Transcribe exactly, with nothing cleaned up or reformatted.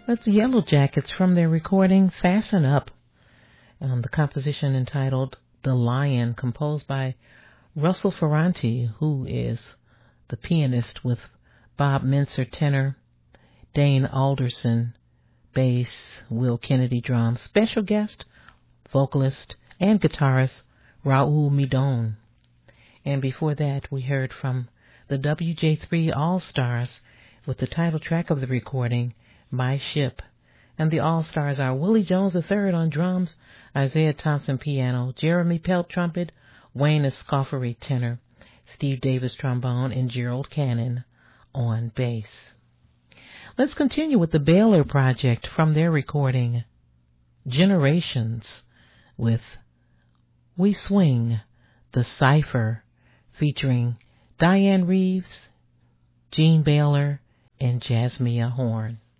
That's Yellow Jackets from their recording Fasten Up. Um, the composition entitled The Lion, composed by Russell Ferranti, who is the pianist, with Bob Mintzer tenor, Dane Alderson bass, Will Kennedy drums, special guest, vocalist, and guitarist Raul Midon. And before that, we heard from the W J three All-Stars with the title track of the recording, My Ship. And the All-Stars are Willie Jones the third on drums, Isaiah Thompson piano, Jeremy Pelt trumpet, Wayne Escoffery tenor, Steve Davis trombone, and Gerald Cannon on bass. Let's continue with the Baylor Project from their recording Generations with We Swing, the Cypher, featuring Diane Reeves, Gene Baylor, and Jasmia Horn.